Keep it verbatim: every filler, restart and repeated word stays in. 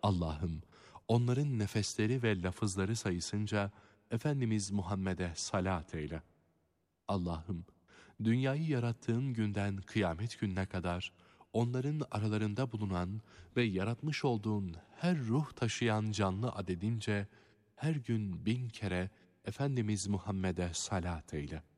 Allah'ım onların nefesleri ve lafızları sayısınca Efendimiz Muhammed'e salat eyle. Allah'ım dünyayı yarattığın günden kıyamet gününe kadar onların aralarında bulunan ve yaratmış olduğun her ruh taşıyan canlı adedince her gün bin kere Efendimiz Muhammed'e salat eyle.